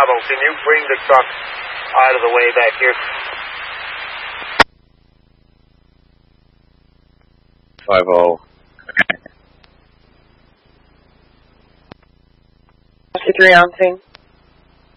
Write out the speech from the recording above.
Shuttle, can you bring the truck out of the way back here? 5-0. 53 on scene.